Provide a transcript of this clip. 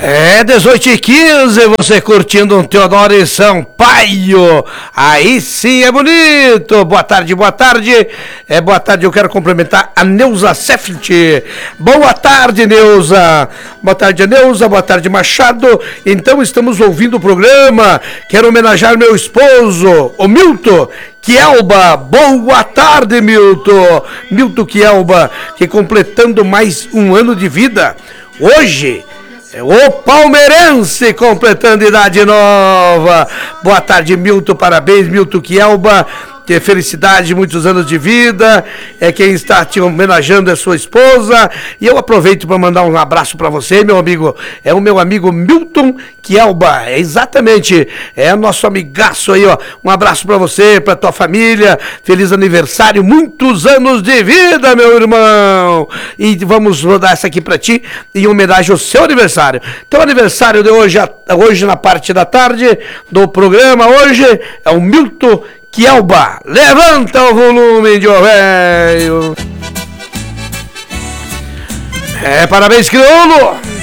É 18h15, você curtindo um Teodoro e Sampaio. Aí sim é bonito. Boa tarde, boa tarde. Boa tarde, eu quero cumprimentar a Neuza Seffelt. Boa tarde, Neuza. Boa tarde, Neuza. Boa tarde, Machado. Então estamos ouvindo o programa. Quero homenagear meu esposo, o Milton Kielba. Boa tarde, Milton. Milton Kielba, que completando mais um ano de vida. Hoje é o palmeirense completando idade nova. Boa tarde, Milton, parabéns, Milton Kielba. Que felicidade, muitos anos de vida. É quem está te homenageando é sua esposa. E eu aproveito para mandar um abraço para você, meu amigo. É o meu amigo Milton Kielba. É exatamente, é nosso amigaço aí, ó. Um abraço para você, para tua família. Feliz aniversário, muitos anos de vida, meu irmão. E vamos rodar essa aqui para ti em homenagem ao seu aniversário. Então, aniversário de hoje na parte da tarde do programa hoje é o Milton Kielba. Levanta o volume, de velho. Parabéns, crioulo.